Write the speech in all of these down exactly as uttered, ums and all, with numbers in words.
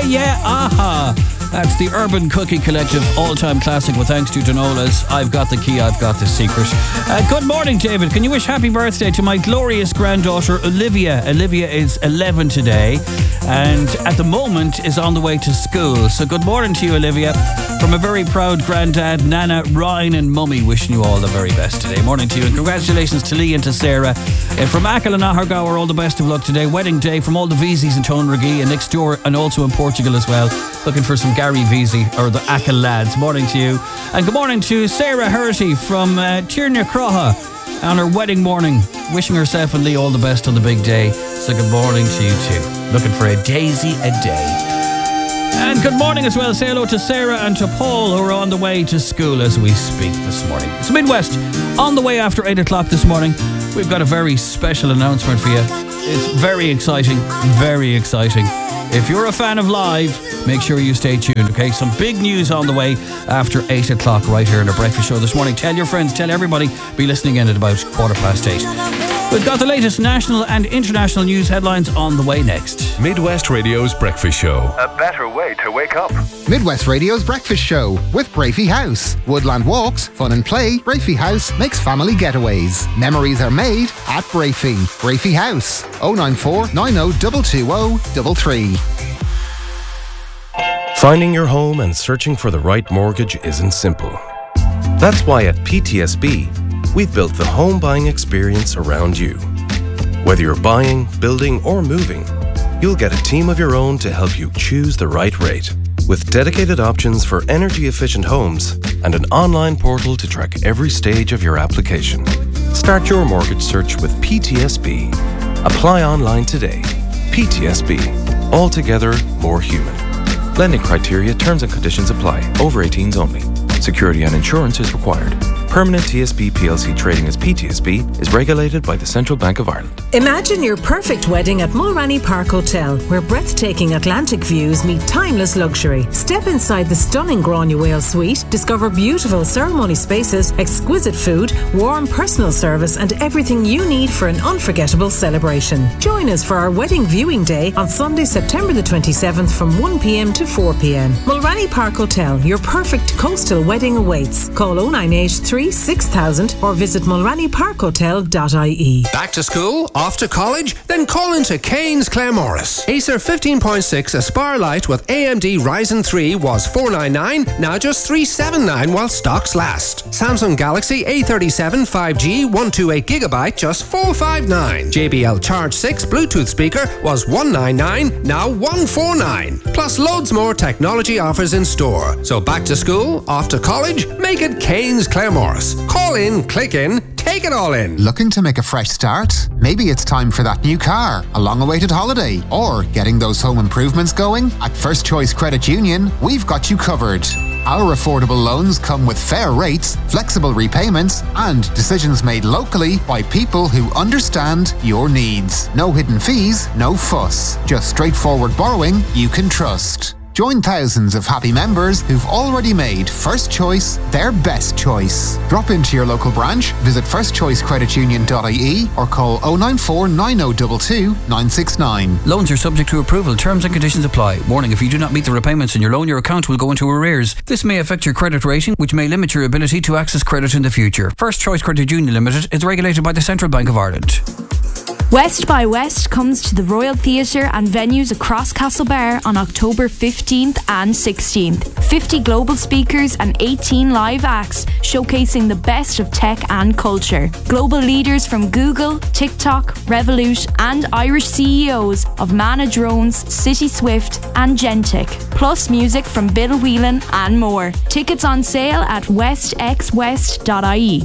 yeah, aha. That's the Urban Cookie Collective all-time classic with thanks to Donola's I've Got the Key, I've Got the Secret. Uh, good morning, David. Can you wish happy birthday to my glorious granddaughter, Olivia? Olivia is eleven today and at the moment is on the way to school. So good morning to you, Olivia. From a very proud granddad, Nana, Ryan and Mummy, wishing you all the very best today. Morning to you and congratulations to Lee and to Sarah. And from Achill and Ahergower, all the best of luck today. Wedding day from all the Veezies in Tonragee and next door and also in Portugal as well. Looking for some Gary Veezy or the Achill lads. Morning to you. And good morning to Sarah Herty from uh, Tierna Croha on her wedding morning. Wishing herself and Lee all the best on the big day. So good morning to you too. Looking for a daisy a day. And good morning as well. Say hello to Sarah and to Paul who are on the way to school as we speak this morning. It's Midwest on the way after eight o'clock this morning. We've got a very special announcement for you. It's very exciting, very exciting. If you're a fan of live, make sure you stay tuned, okay? Some big news on the way after eight o'clock right here in the breakfast show this morning. Tell your friends, tell everybody, be listening in at about quarter past eight. We've got the latest national and international news headlines on the way next. Midwest Radio's Breakfast Show. A better way to wake up. Midwest Radio's Breakfast Show with Brafey House. Woodland walks, fun and play. Brafey House makes family getaways. Memories are made at Brafey. Brafey House. oh nine four nine oh two two oh three three. Finding your home and searching for the right mortgage isn't simple. That's why at P T S B, we've built the home buying experience around you. Whether you're buying, building, or moving, you'll get a team of your own to help you choose the right rate. With dedicated options for energy-efficient homes and an online portal to track every stage of your application. Start your mortgage search with P T S B. Apply online today. P T S B. Altogether more human. Lending criteria, terms and conditions apply. Over eighteens only. Security and insurance is required. Permanent T S B P L C trading as P T S B is regulated by the Central Bank of Ireland. Imagine your perfect wedding at Mulranny Park Hotel, where breathtaking Atlantic views meet timeless luxury. Step inside the stunning Granuaile suite, discover beautiful ceremony spaces, exquisite food, warm personal service, and everything you need for an unforgettable celebration. Join us for our wedding viewing day on Sunday, September the twenty-seventh from one p.m. to four p.m. Mulranny Park Hotel, your perfect coastal wedding awaits. Call oh nine eight three six thousand or visit mulranny park hotel dot I E. Back to school? Off to college? Then call into Kane's Claremorris. Acer fifteen point six Aspire Lite with A M D Ryzen three was four ninety-nine, now just three seventy-nine while stocks last. Samsung Galaxy A thirty-seven five G one hundred twenty-eight gigabyte just four fifty-nine. J B L Charge six Bluetooth speaker was one ninety-nine, now one forty-nine. Plus loads more technology offers in store. So back to school? Off to college? Make it Kane's Claremorris. Call in, click in, take it all in. Looking to make a fresh start? Maybe it's time for that new car, a long-awaited holiday, or getting those home improvements going? At First Choice Credit Union, we've got you covered. Our affordable loans come with fair rates, flexible repayments, and decisions made locally by people who understand your needs. No hidden fees, no fuss. Just straightforward borrowing you can trust. Join thousands of happy members who've already made First Choice their best choice. Drop into your local branch, visit first choice credit union dot I E or call oh nine four nine oh two two nine six nine. Loans are subject to approval. Terms and conditions apply. Warning, if you do not meet the repayments in your loan, your account will go into arrears. This may affect your credit rating, which may limit your ability to access credit in the future. First Choice Credit Union Limited is regulated by the Central Bank of Ireland. West by West comes to the Royal Theatre and venues across Castlebar on October fifteenth and sixteenth. fifty global speakers and eighteen live acts showcasing the best of tech and culture. Global leaders from Google, TikTok, Revolut and Irish C E Os of Mana Drones, City Swift and Gentic. Plus music from Bill Whelan and more. Tickets on sale at west x west dot I E.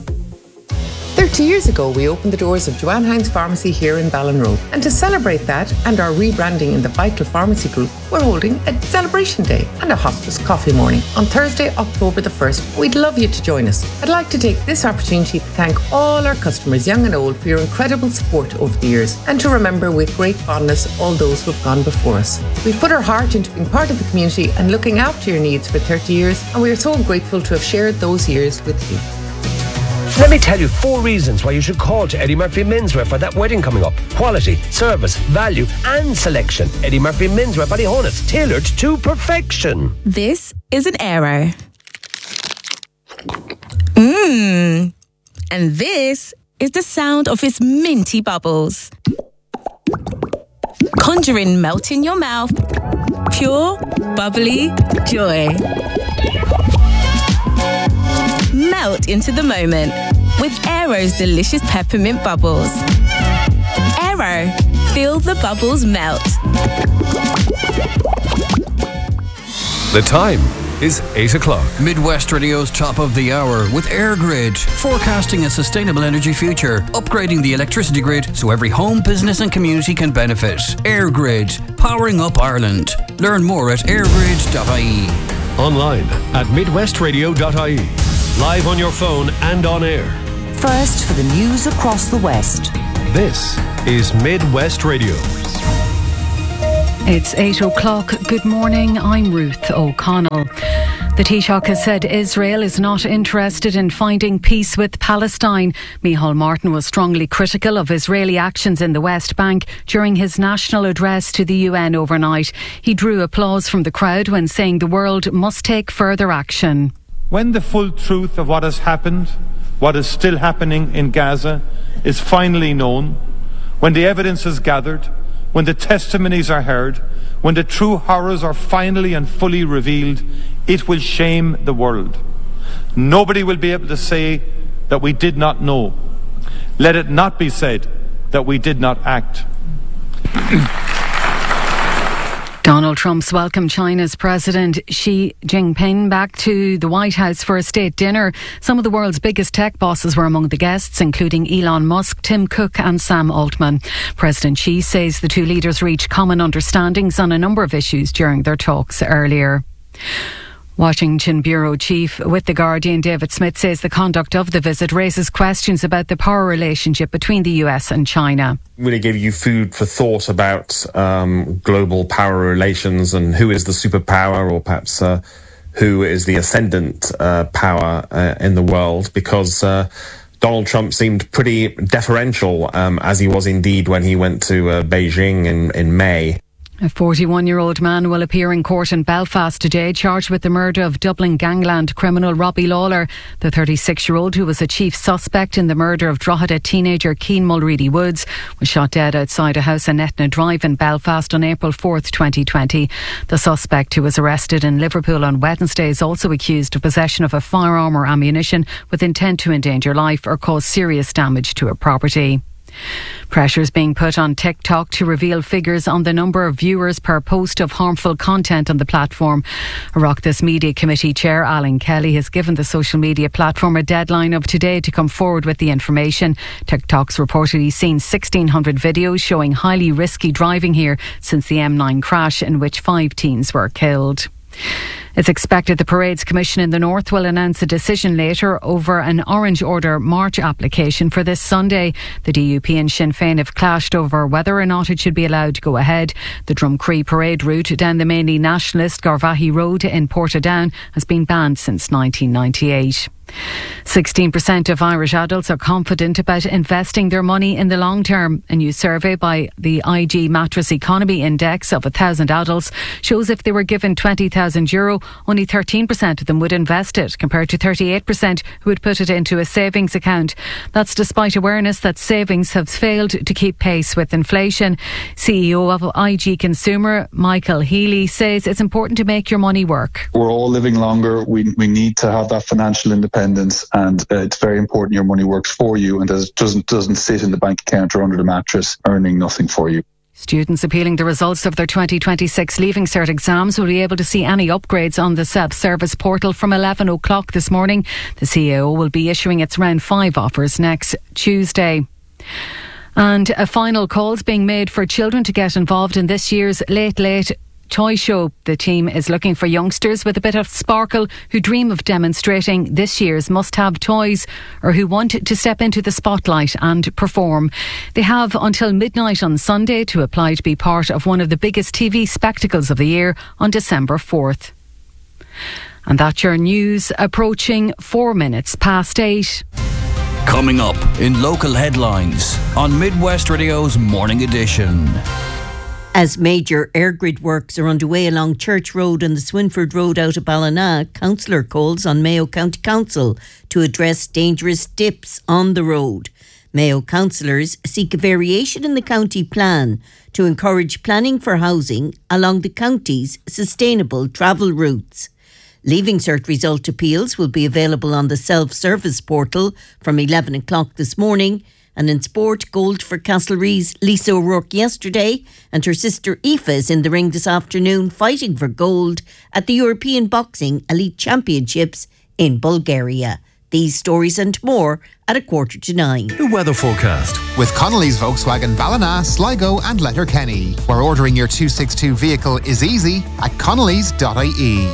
thirty years ago, we opened the doors of Joanne Hines Pharmacy here in Ballinrobe. And to celebrate that and our rebranding in the Vital Pharmacy Group, we're holding a celebration day and a hospice coffee morning on Thursday, October the first. We'd love you to join us. I'd like to take this opportunity to thank all our customers, young and old, for your incredible support over the years and to remember with great fondness all those who have gone before us. We've put our heart into being part of the community and looking after your needs for thirty years, and we are so grateful to have shared those years with you. So let me tell you four reasons why you should call to Eddie Murphy Menswear for that wedding coming up. Quality, service, value and selection. Eddie Murphy Menswear Ballyhonus, tailored to perfection. This is an error. Mmm. And this is the sound of its minty bubbles. Conjuring melt in your mouth. Pure, bubbly joy. Melt into the moment with Aero's delicious peppermint bubbles. Aero, feel the bubbles melt. The time is eight o'clock. Midwest Radio's top of the hour with AirGrid, forecasting a sustainable energy future, upgrading the electricity grid so every home, business and community can benefit. AirGrid, powering up Ireland. Learn more at airgrid dot I E. Online at midwest radio dot I E. Live on your phone and on air. First for the news across the West. This is Midwest Radio. It's eight o'clock. Good morning. I'm Ruth O'Connell. The Taoiseach has said Israel is not interested in finding peace with Palestine. Micheál Martin was strongly critical of Israeli actions in the West Bank during his national address to the U N overnight. He drew applause from the crowd when saying the world must take further action. When the full truth of what has happened, what is still happening in Gaza, is finally known, when the evidence is gathered, when the testimonies are heard, when the true horrors are finally and fully revealed, it will shame the world. Nobody will be able to say that we did not know. Let it not be said that we did not act. Donald Trump's welcomed China's President Xi Jinping back to the White House for a state dinner. Some of the world's biggest tech bosses were among the guests, including Elon Musk, Tim Cook and Sam Altman. President Xi says the two leaders reached common understandings on a number of issues during their talks earlier. Washington Bureau Chief with The Guardian, David Smith, says the conduct of the visit raises questions about the power relationship between the U S and China. Really gave you food for thought about um, global power relations and who is the superpower, or perhaps uh, who is the ascendant uh, power uh, in the world, because uh, Donald Trump seemed pretty deferential, um, as he was indeed when he went to uh, Beijing in, in May. A forty-one-year-old man will appear in court in Belfast today, charged with the murder of Dublin gangland criminal Robbie Lawler. The thirty-six-year-old, who was a chief suspect in the murder of Drogheda teenager Cian Mulready Woods, was shot dead outside a house in Etna Drive in Belfast on April fourth, twenty twenty. The suspect, who was arrested in Liverpool on Wednesday, is also accused of possession of a firearm or ammunition with intent to endanger life or cause serious damage to a property. Pressure is being put on TikTok to reveal figures on the number of viewers per post of harmful content on the platform. Oireachtas Media Committee Chair Alan Kelly has given the social media platform a deadline of today to come forward with the information. TikTok's reportedly seen sixteen hundred videos showing highly risky driving here since the M nine crash in which five teens were killed. It's expected the Parades Commission in the North will announce a decision later over an Orange Order March application for this Sunday. The D U P and Sinn Féin have clashed over whether or not it should be allowed to go ahead. The Drumcree parade route down the mainly nationalist Garvaghey Road in Portadown has been banned since nineteen ninety-eight. sixteen percent of Irish adults are confident about investing their money in the long term. A new survey by the I G Mattress Economy Index of one thousand adults shows if they were given twenty thousand euro, only thirteen percent of them would invest it, compared to thirty-eight percent who would put it into a savings account. That's despite awareness that savings have failed to keep pace with inflation. C E O of I G Consumer, Michael Healy, says it's important to make your money work. We're all living longer. We, we need to have that financial independence, and uh, it's very important your money works for you and does, doesn't doesn't sit in the bank account or under the mattress earning nothing for you. Students appealing the results of their twenty twenty-six Leaving Cert exams will be able to see any upgrades on the self-service portal from eleven o'clock this morning. The C A O will be issuing its round five offers next Tuesday. And a final call is being made for children to get involved in this year's Late Late Toy Show. The team is looking for youngsters with a bit of sparkle who dream of demonstrating this year's must-have toys, or who want to step into the spotlight and perform. They have until midnight on Sunday to apply to be part of one of the biggest T V spectacles of the year on December fourth. And that's your news, approaching four minutes past eight. Coming up in local headlines on Midwest Radio's Morning Edition. As major air grid works are underway along Church Road and the Swinford Road out of Ballina, councillor calls on Mayo County Council to address dangerous dips on the road. Mayo councillors seek a variation in the county plan to encourage planning for housing along the county's sustainable travel routes. Leaving Cert result appeals will be available on the self-service portal from eleven o'clock this morning. And in sport, gold for Castlereagh's Lisa O'Rourke yesterday, and her sister Aoife is in the ring this afternoon fighting for gold at the European Boxing Elite Championships in Bulgaria. These stories and more at a quarter to nine. The weather forecast with Connolly's Volkswagen Ballina, Sligo and Letterkenny, where ordering your two sixty-two vehicle is easy at connellys dot I E.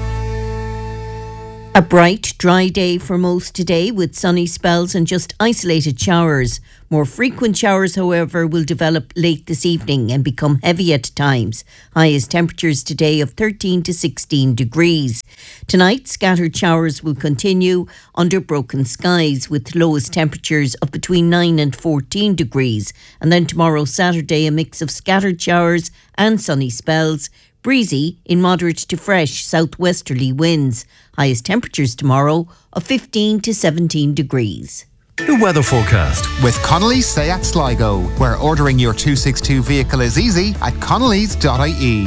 A bright, dry day for most today with sunny spells and just isolated showers. More frequent showers, however, will develop late this evening and become heavy at times. Highest temperatures today of thirteen to sixteen degrees. Tonight, scattered showers will continue under broken skies with lowest temperatures of between nine and fourteen degrees. And then tomorrow, Saturday, a mix of scattered showers and sunny spells. Breezy in moderate to fresh southwesterly winds. Highest temperatures tomorrow of fifteen to seventeen degrees. The weather forecast with Connolly's Seat Sligo, where ordering your two sixty-two vehicle is easy at connellys dot I E.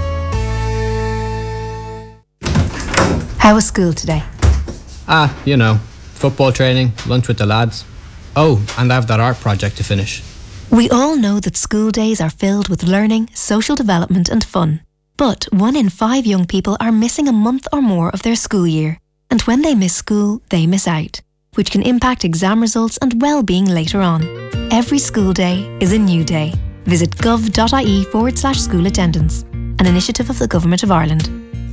How was school today? Ah, you know, football training, lunch with the lads. Oh, and I have that art project to finish. We all know that school days are filled with learning, social development and fun. But one in five young people are missing a month or more of their school year. And when they miss school, they miss out, which can impact exam results and well-being later on. Every school day is a new day. Visit gov.ie forward slash school attendance, an initiative of the Government of Ireland.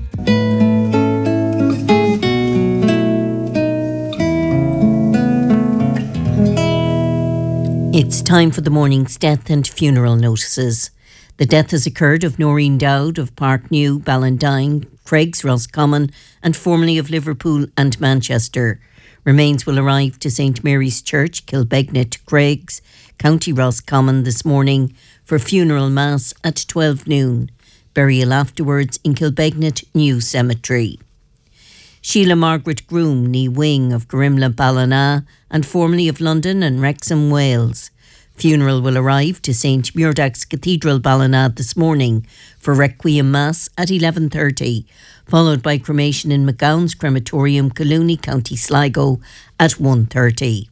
It's time for the morning's death and funeral notices. The death has occurred of Noreen Dowd of Parknew, Ballandine, Craigs, Roscommon and formerly of Liverpool and Manchester. Remains will arrive to Saint Mary's Church, Kilbegnet, Craigs, County Roscommon this morning for funeral mass at twelve noon. Burial afterwards in Kilbegnet New Cemetery. Sheila Margaret Groom, nee Wing of Grimla, Ballina and formerly of London and Wrexham, Wales. Funeral will arrive to Saint Muirdagh's Cathedral, Ballina this morning for Requiem Mass at eleven thirty, followed by cremation in McGowan's Crematorium, Collooney, County Sligo at one thirty.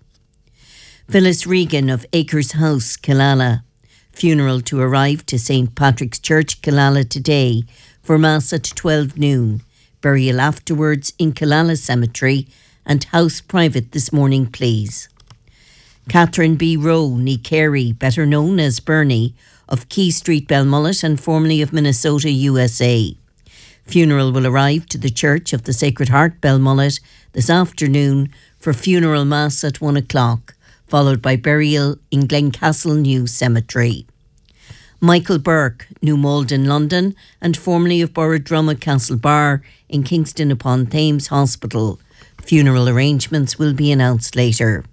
Phyllis Regan of Acres House, Killala. Funeral to arrive to Saint Patrick's Church, Killala today for Mass at twelve noon. Burial afterwards in Killala Cemetery and house private this morning, please. Catherine B. Rowe, nee Carey, better known as Bernie, of Key Street, Belmullet and formerly of Minnesota, U S A. Funeral will arrive to the Church of the Sacred Heart, Belmullet, this afternoon for funeral mass at one o'clock, followed by burial in Glencastle New Cemetery. Michael Burke, New Malden, London, and formerly of Borradrumma Castle Bar in Kingston upon Thames Hospital. Funeral arrangements will be announced later.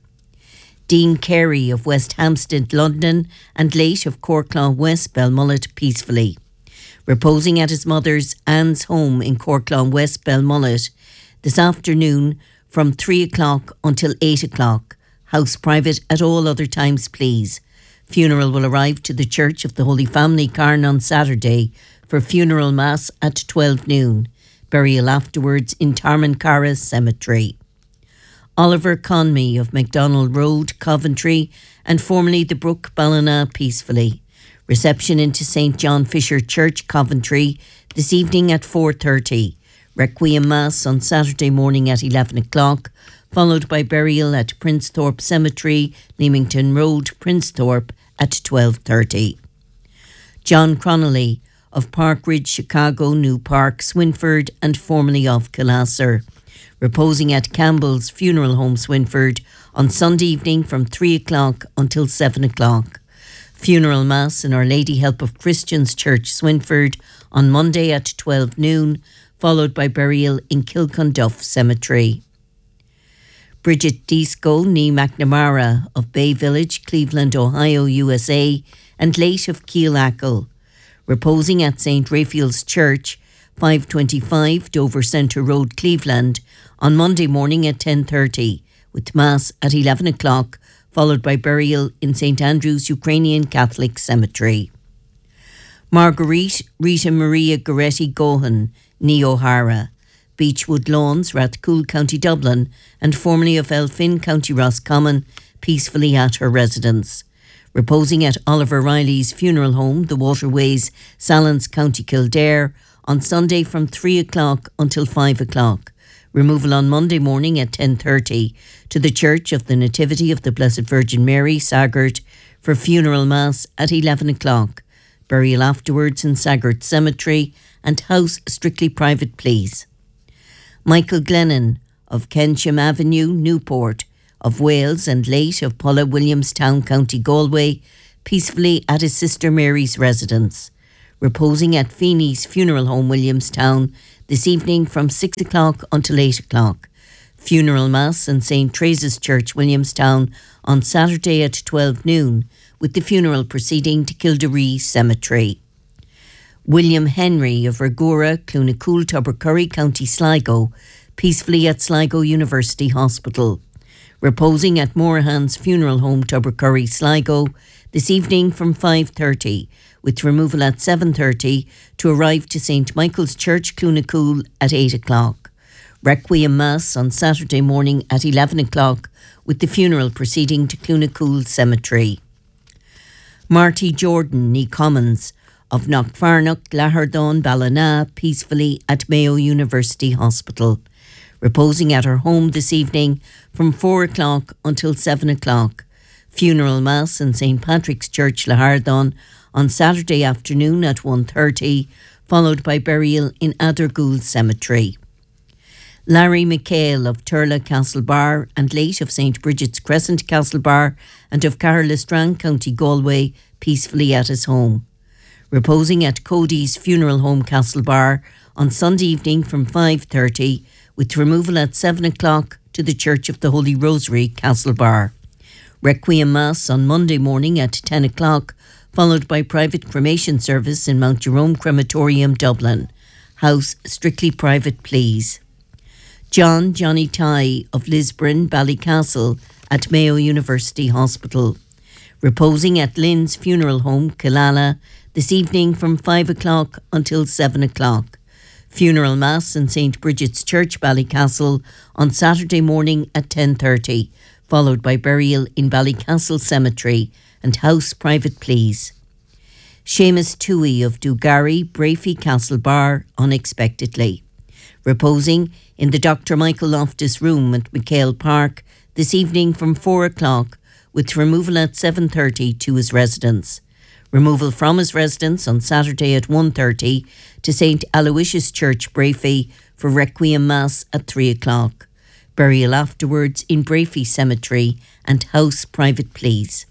Dean Carey of West Hampstead, London, and late of Corklaw West, Belmullet, peacefully. Reposing at his mother's Anne's home in Corklaw West, Belmullet, this afternoon from three o'clock until eight o'clock. House private at all other times, please. Funeral will arrive to the Church of the Holy Family, Carn on Saturday for funeral mass at twelve noon. Burial afterwards in Tarmancara Cemetery. Oliver Conmee of MacDonald Road, Coventry, and formerly the Brook, Ballina, peacefully. Reception into Saint John Fisher Church, Coventry, this evening at four thirty. Requiem Mass on Saturday morning at eleven o'clock, followed by burial at Princethorpe Cemetery, Leamington Road, Princethorpe, at twelve thirty. John Cronolly of Park Ridge, Chicago, New Park, Swinford, and formerly of Killasser. Reposing at Campbell's Funeral Home, Swinford, on Sunday evening from three o'clock until seven o'clock. Funeral Mass in Our Lady Help of Christians Church, Swinford, on Monday at twelve noon, followed by burial in Kilconduff Cemetery. Bridget Disco ní McNamara of Bay Village, Cleveland, Ohio, U S A, and late of Keelackle. Reposing at Saint Raphael's Church, five twenty-five Dover Centre Road, Cleveland, on Monday morning at ten thirty, with Mass at eleven o'clock, followed by burial in Saint Andrew's Ukrainian Catholic Cemetery. Marguerite Rita Maria Goretti Gohan, ní O'Hara, Beechwood Lawns, Rathcoole, County Dublin, and formerly of Elphin, County Roscommon, peacefully at her residence. Reposing at Oliver Riley's funeral home, the Waterways, Sallins, County Kildare, on Sunday from three o'clock until five o'clock. Removal on Monday morning at ten thirty to the Church of the Nativity of the Blessed Virgin Mary, Sagart, for funeral mass at eleven o'clock. Burial afterwards in Sagart Cemetery, and house strictly private, please. Michael Glennon of Kensham Avenue, Newport, of Wales, and late of Paula Williamstown, County Galway, peacefully at his sister Mary's residence. Reposing at Feeney's Funeral Home, Williamstown, this evening from six o'clock until eight o'clock. Funeral Mass in Saint Teresa's Church, Williamstown, on Saturday at twelve noon, with the funeral proceeding to Kildare Cemetery. William Henry of Regura, Clunacool, Tubbercurry, County Sligo, peacefully at Sligo University Hospital. Reposing at Moorhan's Funeral Home, Tubbercurry, Sligo, this evening from five thirty, with removal at seven thirty to arrive to Saint Michael's Church, Clunacool, at eight o'clock. Requiem Mass on Saturday morning at eleven o'clock, with the funeral proceeding to Clunacool Cemetery. Marty Jordan, ní Commons, of Knockfarnock, Lahardon, Ballina, peacefully at Mayo University Hospital. Reposing at her home this evening from four o'clock until seven o'clock. Funeral Mass in Saint Patrick's Church, Lahardon, on Saturday afternoon at one thirty, followed by burial in Athergould Cemetery. Larry McHale of Turla, Castlebar, and late of Saint Bridget's Crescent, Castlebar, and of Carlistrand, County Galway, peacefully at his home. Reposing at Cody's Funeral Home, Castlebar, on Sunday evening from five thirty, with removal at seven o'clock to the Church of the Holy Rosary, Castlebar. Requiem Mass on Monday morning at ten o'clock, followed by private cremation service in Mount Jerome Crematorium, Dublin. House strictly private, please. John Johnny Ty of Lisburn, Ballycastle, at Mayo University Hospital. Reposing at Lynn's Funeral Home, Killala, this evening from five o'clock until seven o'clock. Funeral Mass in Saint Bridget's Church, Ballycastle, on Saturday morning at ten thirty, followed by burial in Ballycastle Cemetery, and house private, please. Seamus Toohey of Dugary, Brafey, Castlebar, unexpectedly. Reposing in the Doctor Michael Loftus Room at McHale Park this evening from four o'clock, with removal at seven thirty to his residence. Removal from his residence on Saturday at one thirty to Saint Aloysius Church, Brafey, for Requiem Mass at three o'clock. Burial afterwards in Brafey Cemetery, and house private, please.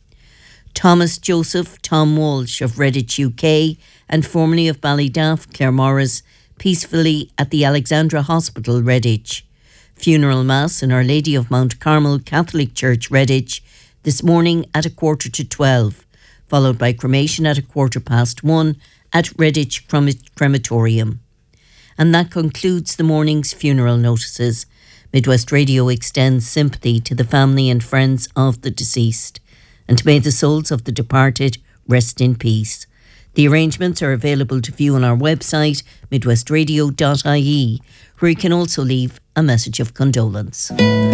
Thomas Joseph Tom Walsh of Redditch, U K, and formerly of Ballydaff, Claremorris, peacefully at the Alexandra Hospital, Redditch. Funeral Mass in Our Lady of Mount Carmel Catholic Church, Redditch, this morning at a quarter to twelve, followed by cremation at a quarter past one at Redditch Crematorium. And that concludes the morning's funeral notices. Midwest Radio extends sympathy to the family and friends of the deceased, and may the souls of the departed rest in peace. The arrangements are available to view on our website, midwest radio dot I E, where you can also leave a message of condolence.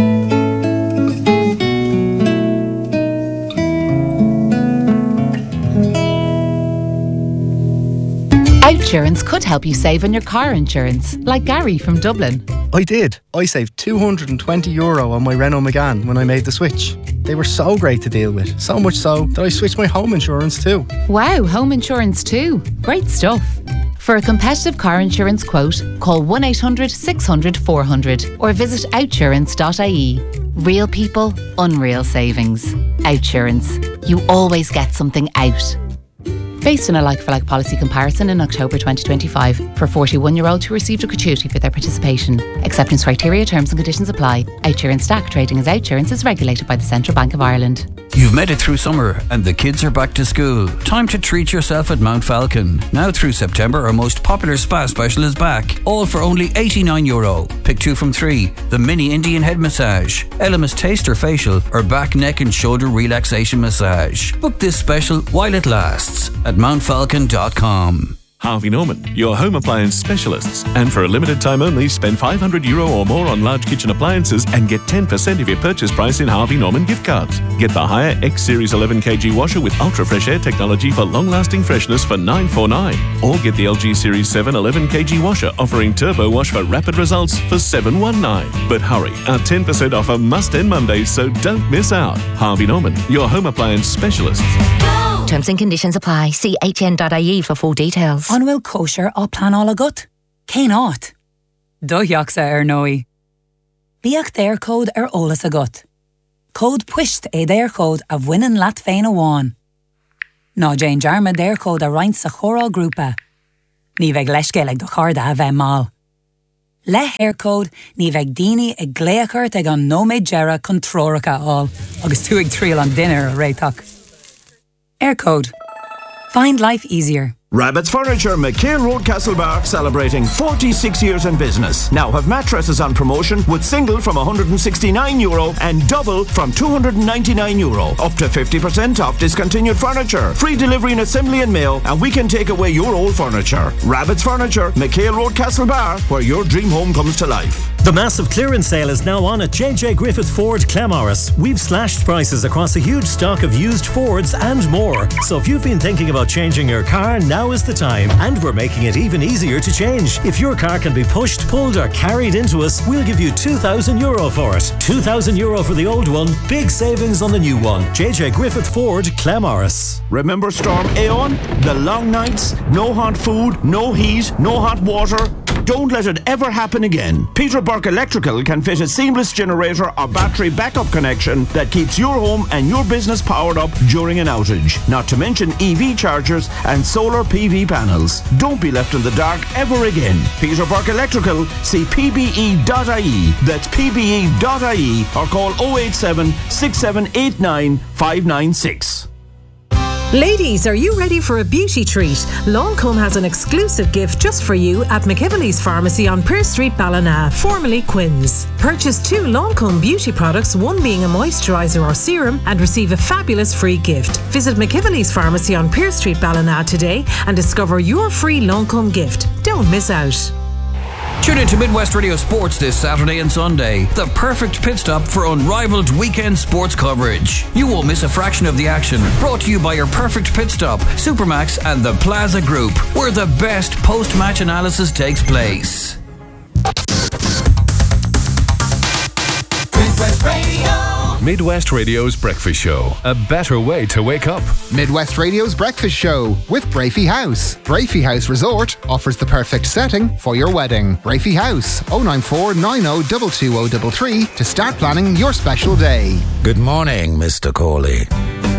Outsurance could help you save on your car insurance, like Gary from Dublin. I did. I saved two hundred twenty euro on my Renault Megane when I made the switch. They were so great to deal with, so much so that I switched my home insurance too. Wow, home insurance too. Great stuff. For a competitive car insurance quote, call one eight hundred six hundred four hundred or visit outsurance dot I E. Real people, unreal savings. Outsurance. You always get something out. based on a like-for-like policy comparison in October twenty twenty-five for forty-one-year-olds who received a gratuity for their participation. Acceptance criteria, terms and conditions apply. Outsurance S T A C trading as Outsurance is regulated by the Central Bank of Ireland. You've made it through summer and the kids are back to school. Time to treat yourself at Mount Falcon. Now through September, our most popular spa special is back. All for only eighty-nine euro. Pick two from three. The mini Indian head massage, Elemis taster facial, or back, neck and shoulder relaxation massage. Book this special while it lasts at mount falcon dot com. Harvey Norman, your home appliance specialists. And for a limited time only, spend five hundred euro or more on large kitchen appliances and get ten percent of your purchase price in Harvey Norman gift cards. Get the Haier X Series eleven kilogram washer with ultra fresh air technology for long-lasting freshness for nine forty-nine. Or get the L G Series seven eleven kilogram washer offering turbo wash for rapid results for seven nineteen. But hurry, our ten percent offer must end Monday, so don't miss out. Harvey Norman, your home appliance specialists. Terms and conditions apply. See h n dot i e for full details. Anhfuil kosher á pleanáil agat? Cé áit? Dóicheachsa ar nói. Bíoch déir cód ar ólas agat. Cód puist é déir cód a bhainean leat féin amháin. Ná Jane Jarma déir cód a roinnt sa chóráil grúpa. Ní bheith leiscéalaigh do charda a bheith máil. Le hair cód ní bheith daoine ag gléachart ag an nóméid gera chun tróracha áil agus tú ag tríal an dinner a réiteach. Air Code. Find life easier. Rabbit's Furniture, McHale Road, Castlebar, celebrating forty-six years in business. Now have mattresses on promotion with single from one hundred sixty-nine euro and double from two hundred ninety-nine euro. Up to fifty percent off discontinued furniture. Free delivery and assembly and mail, and we can take away your old furniture. Rabbit's Furniture, McHale Road, Castlebar, where your dream home comes to life. The massive clearance sale is now on at J J Griffith Ford Claremorris. We've slashed prices across a huge stock of used Fords and more. So if you've been thinking about changing your car, now is the time. And we're making it even easier to change. If your car can be pushed, pulled or carried into us, we'll give you two thousand euro for it. two thousand euro for the old one, big savings on the new one. J J Griffith Ford Claremorris. Remember Storm Aeon? The long nights, no hot food, no heat, no hot water. Don't let it ever happen again. Peter Burke Electrical can fit a seamless generator or battery backup connection that keeps your home and your business powered up during an outage. Not to mention E V chargers and solar P V panels. Don't be left in the dark ever again. Peter Burke Electrical, see p b e dot i e. That's p b e dot i e or call oh eight seven, six seven eight nine, five nine six. Ladies, are you ready for a beauty treat? Lancome has an exclusive gift just for you at McIvely's Pharmacy on Pearse Street, Ballina, formerly Quinn's. Purchase two Lancome beauty products, one being a moisturiser or serum, and receive a fabulous free gift. Visit McIvely's Pharmacy on Pearse Street, Ballina today and discover your free Lancome gift. Don't miss out. Tune in to Midwest Radio Sports this Saturday and Sunday. The perfect pit stop for unrivaled weekend sports coverage. You won't miss a fraction of the action. Brought to you by your perfect pit stop, Supermax and the Plaza Group, where the best post-match analysis takes place. Midwest Radio. Midwest Radio's Breakfast Show. A better way to wake up. Midwest Radio's Breakfast Show with Brafey House. Brafey House Resort offers the perfect setting for your wedding. Brafey House, oh nine four nine oh two two oh three three to start planning your special day. Good morning, Mister Corley.